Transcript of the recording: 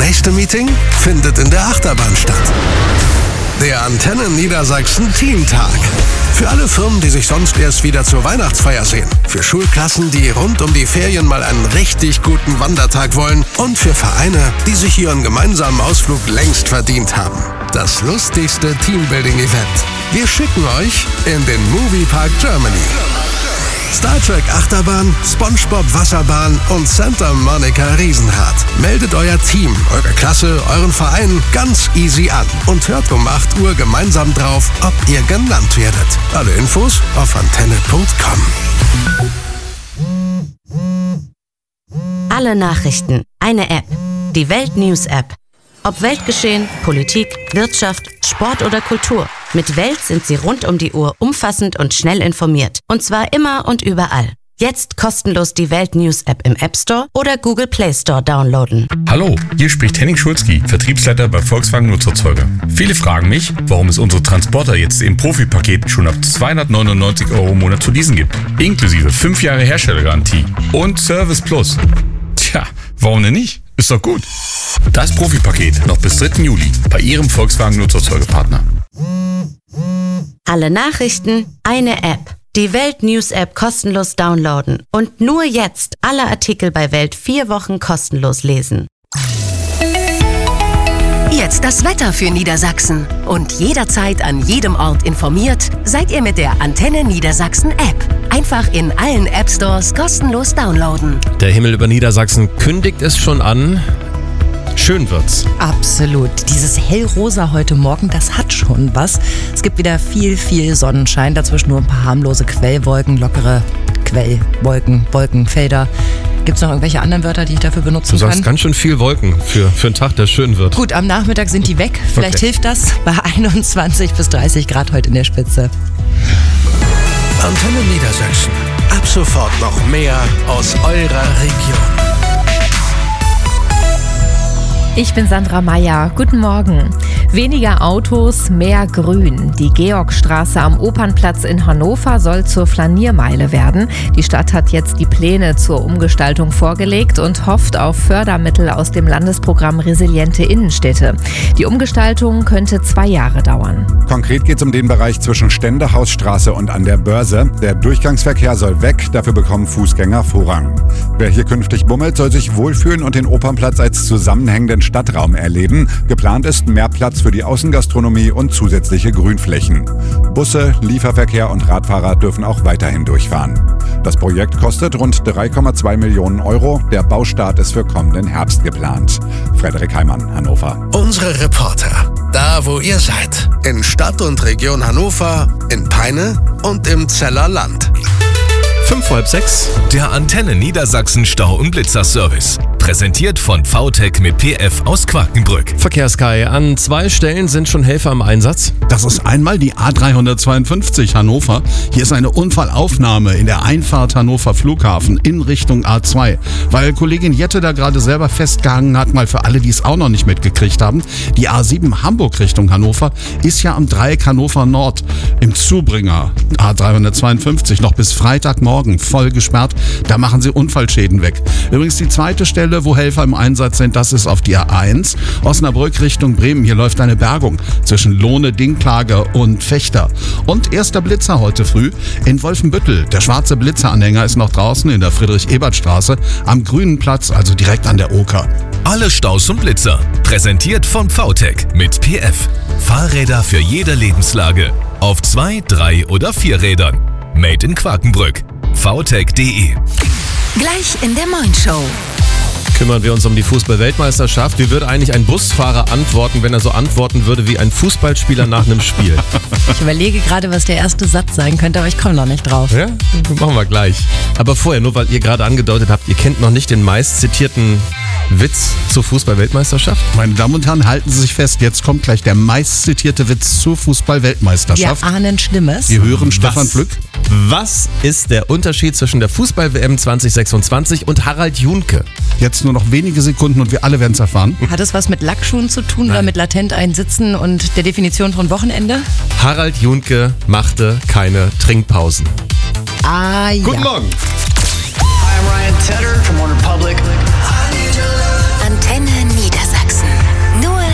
nächste Meeting findet in der Achterbahn statt. Der Antenne Niedersachsen Teamtag. Für alle Firmen, die sich sonst erst wieder zur Weihnachtsfeier sehen. Für Schulklassen, die rund um die Ferien mal einen richtig guten Wandertag wollen. Und für Vereine, die sich ihren gemeinsamen Ausflug längst verdient haben. Das lustigste Teambuilding-Event. Wir schicken euch in den Moviepark Germany. Star Trek Achterbahn, SpongeBob Wasserbahn und Santa Monica Riesenrad. Meldet euer Team, eure Klasse, euren Verein ganz easy an und hört um 8 Uhr gemeinsam drauf, ob ihr genannt werdet. Alle Infos auf antenne.com. Alle Nachrichten, eine App. Die Welt News App. Ob Weltgeschehen, Politik, Wirtschaft, Sport oder Kultur. Mit Welt sind Sie rund um die Uhr umfassend und schnell informiert. Und zwar immer und überall. Jetzt kostenlos die Welt News App im App Store oder Google Play Store downloaden. Hallo, hier spricht Henning Schulzki, Vertriebsleiter bei Volkswagen Nutzerzeuger. Viele fragen mich, warum es unsere Transporter jetzt im Profi-Paket schon ab 299 € im Monat zu leasen gibt. Inklusive 5 Jahre Herstellergarantie und Service Plus. Tja, warum denn nicht? Ist doch gut. Das Profi-Paket noch bis 3. Juli bei Ihrem Volkswagen Nutzerzeugerpartner. Alle Nachrichten, eine App. Die Welt News App kostenlos downloaden. Und nur jetzt alle Artikel bei Welt 4 Wochen kostenlos lesen. Jetzt das Wetter für Niedersachsen. Und jederzeit an jedem Ort informiert, seid ihr mit der Antenne Niedersachsen App. Einfach in allen App Stores kostenlos downloaden. Der Himmel über Niedersachsen kündigt es schon an. Schön wird's. Absolut. Dieses hellrosa heute Morgen, das hat schon was. Es gibt wieder viel Sonnenschein. Dazwischen nur ein paar harmlose Quellwolken, lockere Quellwolken, Wolkenfelder. Gibt es noch irgendwelche anderen Wörter, die ich dafür benutzen kann? Du sagst ganz schön viel Wolken für einen Tag, der schön wird. Gut, am Nachmittag sind die weg. Vielleicht hilft das bei 21 bis 30 Grad heute in der Spitze. Antenne Niedersachsen. Ab sofort noch mehr aus eurer Region. Ich bin Sandra Meyer. Guten Morgen. Weniger Autos, mehr Grün. Die Georgstraße am Opernplatz in Hannover soll zur Flaniermeile werden. Die Stadt hat jetzt die Pläne zur Umgestaltung vorgelegt und hofft auf Fördermittel aus dem Landesprogramm Resiliente Innenstädte. Die Umgestaltung könnte 2 Jahre dauern. Konkret geht es um den Bereich zwischen Ständehausstraße und an der Börse. Der Durchgangsverkehr soll weg, dafür bekommen Fußgänger Vorrang. Wer hier künftig bummelt, soll sich wohlfühlen und den Opernplatz als zusammenhängenden Stadtraum erleben. Geplant ist mehr Platz für die Außengastronomie und zusätzliche Grünflächen. Busse, Lieferverkehr und Radfahrer dürfen auch weiterhin durchfahren. Das Projekt kostet rund 3,2 Millionen €. Der Baustart ist für kommenden Herbst geplant. Frederik Heimann, Hannover. Unsere Reporter, da wo ihr seid. In Stadt und Region Hannover, in Peine und im Zeller Land. 5:30. Der Antenne Niedersachsen Stau- und Blitzerservice. Präsentiert von VTech mit PF aus Quakenbrück. Verkehrskai. An 2 Stellen sind schon Helfer im Einsatz. Das ist einmal die A352 Hannover. Hier ist eine Unfallaufnahme in der Einfahrt Hannover Flughafen in Richtung A2. Weil Kollegin Jette da gerade selber festgehangen hat, mal für alle, die es auch noch nicht mitgekriegt haben. Die A7 Hamburg Richtung Hannover ist ja am Dreieck Hannover Nord im Zubringer. A352 noch bis Freitagmorgen voll gesperrt. Da machen sie Unfallschäden weg. Übrigens die zweite Stelle, wo Helfer im Einsatz sind, das ist auf die A1. Osnabrück Richtung Bremen. Hier läuft eine Bergung zwischen Lohne, Dinklage und Fechter. Und erster Blitzer heute früh in Wolfenbüttel. Der schwarze Blitzeranhänger ist noch draußen in der Friedrich-Ebert-Straße am Grünen Platz, also direkt an der Oker. Alle Staus und Blitzer. Präsentiert von VTech mit PF. Fahrräder für jede Lebenslage. Auf 2, 3 oder 4 Rädern. Made in Quakenbrück. VTech.de. Gleich in der Moin-Show. Kümmern wir uns um die Fußball-Weltmeisterschaft. Wie würde eigentlich ein Busfahrer antworten, wenn er so antworten würde wie ein Fußballspieler nach einem Spiel? Ich überlege gerade, was der erste Satz sein könnte, aber ich komme noch nicht drauf. Ja, machen wir gleich. Aber vorher, nur weil ihr gerade angedeutet habt, ihr kennt noch nicht den meist zitierten Witz zur Fußball-Weltmeisterschaft? Meine Damen und Herren, halten Sie sich fest, jetzt kommt gleich der meist zitierte Witz zur Fußball-Weltmeisterschaft. Wir ahnen Schlimmes. Wir hören Stefan Flück. Was ist der Unterschied zwischen der Fußball-WM 2026 und Harald Junke? Jetzt nur noch wenige Sekunden und wir alle werden es erfahren. Hat es was mit Lackschuhen zu tun oder mit latent einsitzen und der Definition von Wochenende? Harald Junke machte keine Trinkpausen. Ah ja. Guten Morgen. Hi, I'm Ryan Tedder from OneRepublic.